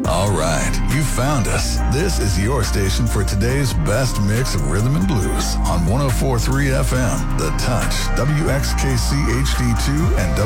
All right, you found us. This is your station for today's best mix of rhythm and blues on 104.3 FM, The Touch, WXKC HD2, and